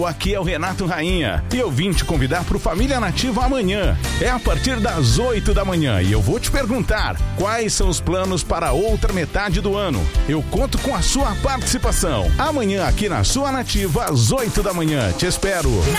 Aqui é o Renato Rainha e eu vim te convidar para o Família Nativa amanhã. É a partir das 8 da manhã e eu vou te perguntar quais são os planos para a outra metade do ano. Eu conto com a sua participação. Amanhã aqui na sua Nativa às 8 da manhã. Te espero.